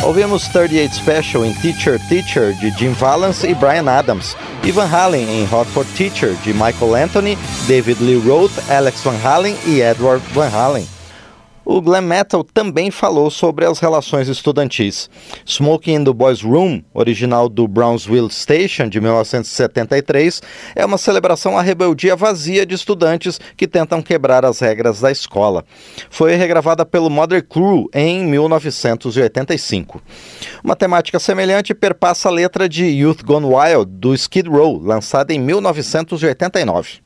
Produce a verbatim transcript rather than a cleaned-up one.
Ouvimos trinta e oito Special em Teacher, Teacher, de Jim Valance e Bryan Adams, e Van Halen em Hot for Teacher, de Michael Anthony, David Lee Roth, Alex Van Halen e Edward Van Halen. O glam metal também falou sobre as relações estudantis. Smoking in the Boys' Room, original do Brownsville Station, de mil novecentos e setenta e três, é uma celebração à rebeldia vazia de estudantes que tentam quebrar as regras da escola. Foi regravada pelo Mötley Crüe em mil novecentos e oitenta e cinco. Uma temática semelhante perpassa a letra de Youth Gone Wild, do Skid Row, lançada em mil novecentos e oitenta e nove.